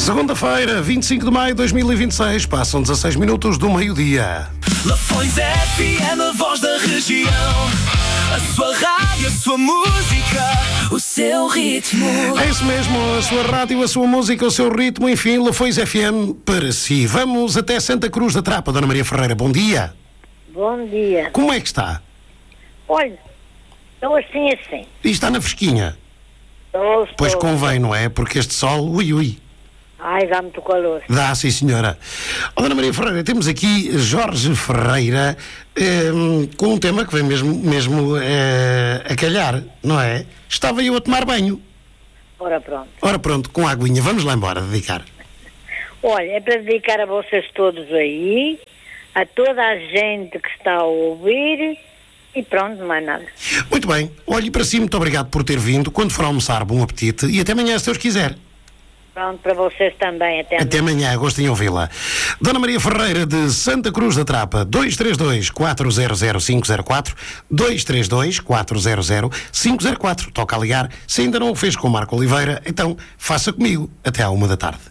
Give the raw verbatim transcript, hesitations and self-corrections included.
Segunda-feira, vinte e cinco de maio de dois mil e vinte e seis, passam dezasseis minutos do meio-dia. Lafões F M, a voz da região. A sua rádio, a sua música, o seu ritmo. É isso mesmo, a sua rádio, a sua música, o seu ritmo, enfim, Lafões F M para si. Vamos até Santa Cruz da Trapa, Dona Maria Ferreira, bom dia. Bom dia. Como é que está? Olha, estou assim assim. E está na fresquinha? Estou, Pois estou. convém, não é? Porque este sol, ui, ui. Ai, dá muito calor. Dá, sim, senhora. Oh, Dona Maria Ferreira, temos aqui Jorge Ferreira eh, com um tema que vem mesmo, mesmo eh, a calhar, não é? Estava eu a tomar banho. Ora pronto. Ora pronto, com a aguinha, vamos lá embora dedicar. Olha, é para dedicar a vocês todos aí, a toda a gente que está a ouvir e pronto, não mais nada. Muito bem, olhe para si, muito obrigado por ter vindo. Quando for almoçar, bom apetite e até amanhã, se Deus quiser. Pronto, para vocês também. Até Até amanhã, gosto em ouvi-la. Dona Maria Ferreira de Santa Cruz da Trapa, dois três dois, quatro zero zero, cinco zero quatro, dois três dois, quatro zero zero, cinco zero quatro. Toca a ligar. Se ainda não o fez com o Marco Oliveira, então faça comigo. Até à uma da tarde.